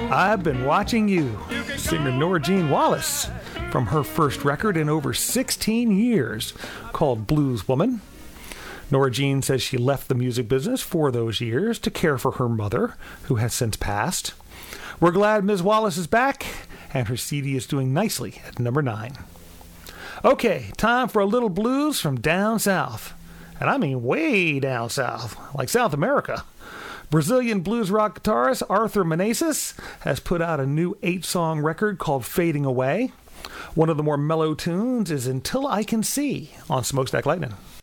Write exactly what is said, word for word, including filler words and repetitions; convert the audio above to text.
I've Been Watching You, singer Nora Jean Wallace, from her first record in over sixteen years, called Blues Woman. Nora Jean says she left the music business for those years to care for her mother, who has since passed. We're glad Miz Wallace is back, and her C D is doing nicely at number nine. Okay, time for a little blues from down south. And I mean way down south, like South America. Brazilian blues rock guitarist Arthur Meneses has put out a new eight-song record called Fading Away. One of the more mellow tunes is Until I Can See on Smokestack Lightning.